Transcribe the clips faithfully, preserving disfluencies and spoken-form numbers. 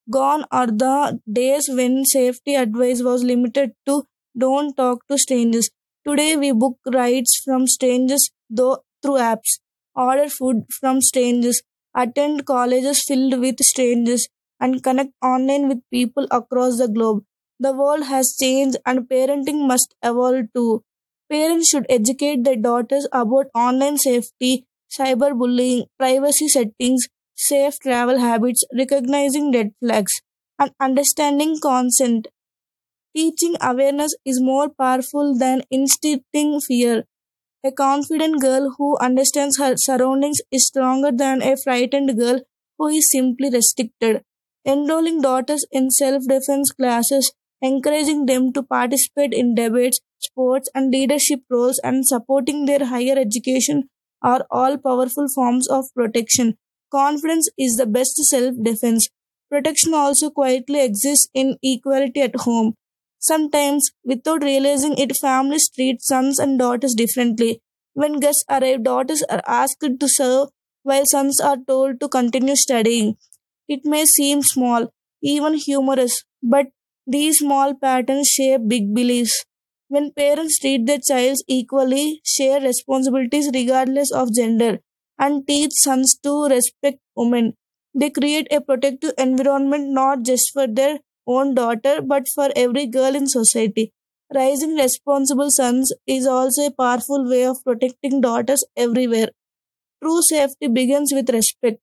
Gone are the days when safety advice was limited to don't talk to strangers. Today we book rides from strangers though through apps, order food from strangers, attend colleges filled with strangers, and connect online with people across the globe. The world has changed and parenting must evolve too. Parents should educate their daughters about online safety, cyberbullying, privacy settings, safe travel habits, recognizing red flags, and understanding consent. Teaching awareness is more powerful than instilling fear. A confident girl who understands her surroundings is stronger than a frightened girl who is simply restricted. Enrolling daughters in self defense classes, encouraging them to participate in debates, sports, and leadership roles, and supporting their higher education are all powerful forms of protection. Confidence is the best self defense. Protection also quietly exists in equality at home. Sometimes, without realizing it, families treat sons and daughters differently. When guests arrive, daughters are asked to serve while sons are told to continue studying. It may seem small, even humorous, but these small patterns shape big beliefs. When parents treat their child equally, share responsibilities regardless of gender, and teach sons to respect women, they create a protective environment not just for their own daughter but for every girl in society. Raising responsible sons is also a powerful way of protecting daughters everywhere. True safety begins with respect.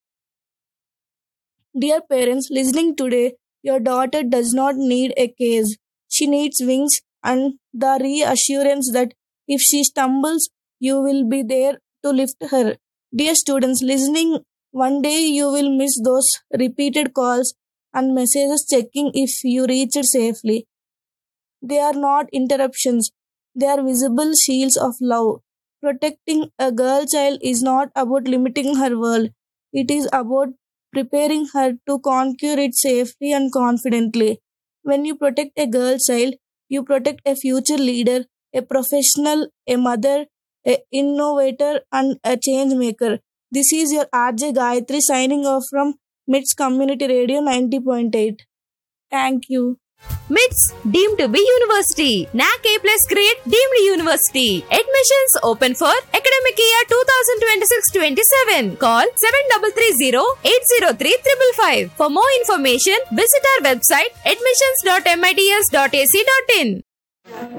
Dear parents listening today, your daughter does not need a cage. She needs wings and the reassurance that if she stumbles, you will be there to lift her. Dear students listening, one day you will miss those repeated calls and messages checking if you reached safely. They are not interruptions, they are visible shields of love. Protecting a girl child is not about limiting her world, it is about preparing her to conquer it safely and confidently. When you protect a girl child, you protect a future leader, a professional, a mother, a innovator, and a change maker. This is your R J Gayatri signing off from MITS Community Radio ninety point eight. Thank you. MITS deemed to be university. NAC A plus grade deemed university. Admissions open for academic year twenty twenty-six twenty-seven. Call seven three three zero eight zero three five five. For more information, visit our website admissions dot mits dot ac dot in.